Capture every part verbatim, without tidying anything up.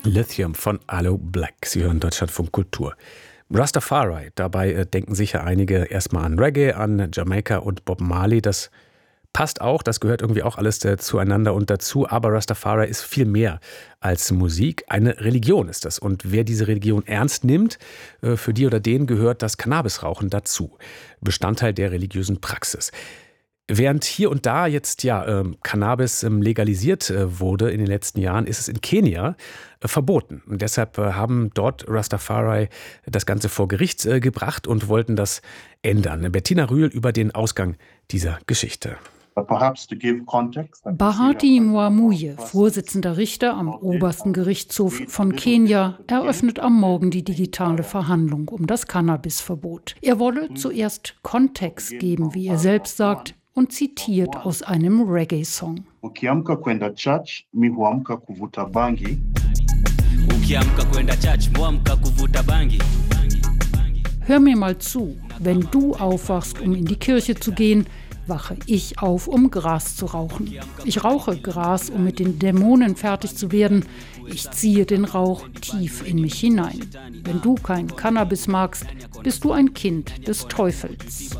Lithium von Aloe Blacc. Sie hören Deutschlandfunk Kultur. Rastafari, dabei äh, denken sicher einige erstmal an Reggae, an Jamaika und Bob Marley. Das passt auch, das gehört irgendwie auch alles äh, zueinander und dazu. Aber Rastafari ist viel mehr als Musik. Eine Religion ist das. Und wer diese Religion ernst nimmt, äh, für die oder den gehört das Cannabisrauchen dazu. Bestandteil der religiösen Praxis. Während hier und da jetzt ja ähm, Cannabis ähm, legalisiert äh, wurde in den letzten Jahren, ist es in Kenia äh, verboten. Und deshalb äh, haben dort Rastafari das Ganze vor Gericht äh, gebracht und wollten das ändern. Bettina Rühl über den Ausgang dieser Geschichte. Bahati Mwamuye, Vorsitzender Richter am obersten Gerichtshof von Kenia, eröffnet am Morgen die digitale Verhandlung um das Cannabisverbot. Er wolle zuerst Kontext geben, wie er selbst sagt, und zitiert aus einem Reggae-Song. Ukiamka kwenda church, mi huamka kuvuta bangi. Ukiamka kwenda church, muamka kuvuta bangi. Hör mir mal zu, wenn du aufwachst, um in die Kirche zu gehen, wache ich auf, um Gras zu rauchen. Ich rauche Gras, um mit den Dämonen fertig zu werden. Ich ziehe den Rauch tief in mich hinein. Wenn du kein Cannabis magst, bist du ein Kind des Teufels.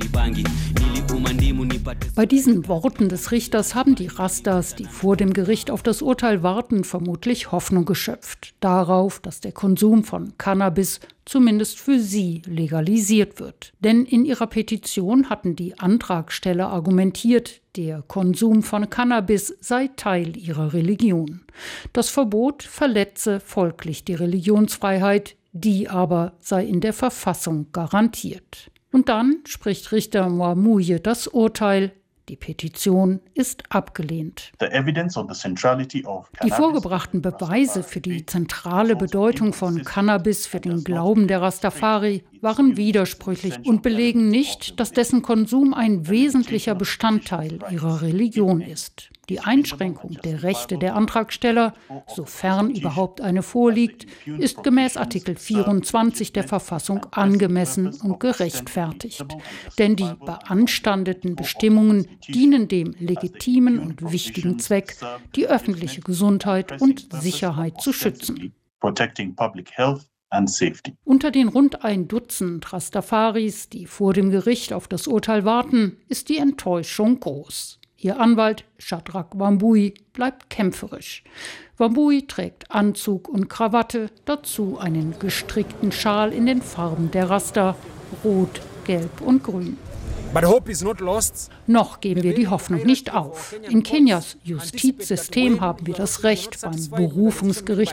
Bei diesen Worten des Richters haben die Rastas, die vor dem Gericht auf das Urteil warten, vermutlich Hoffnung geschöpft. Darauf, dass der Konsum von Cannabis zumindest für sie legalisiert wird. Denn in ihrer Petition hatten die Antragsteller argumentiert, der Konsum von Cannabis sei Teil ihrer Religion. Das Verbot verletze folglich die Religionsfreiheit, die aber sei in der Verfassung garantiert. Und dann spricht Richter Mwamuye das Urteil. Die Petition ist abgelehnt. Die vorgebrachten Beweise für die zentrale Bedeutung von Cannabis für den Glauben der Rastafari waren widersprüchlich und belegen nicht, dass dessen Konsum ein wesentlicher Bestandteil ihrer Religion ist. Die Einschränkung der Rechte der Antragsteller, sofern überhaupt eine vorliegt, ist gemäß Artikel vierundzwanzig der Verfassung angemessen und gerechtfertigt. Denn die beanstandeten Bestimmungen dienen dem legitimen und wichtigen Zweck, die öffentliche Gesundheit und Sicherheit zu schützen. Unter den rund ein Dutzend Rastafaris, die vor dem Gericht auf das Urteil warten, ist die Enttäuschung groß. Ihr Anwalt Shadrack Wambui bleibt kämpferisch. Wambui trägt Anzug und Krawatte, dazu einen gestrickten Schal in den Farben der Rasta, rot, gelb und grün. But hope is not lost. Noch geben wir die Hoffnung nicht auf. In Kenias Justizsystem haben wir das Recht, beim Berufungsgericht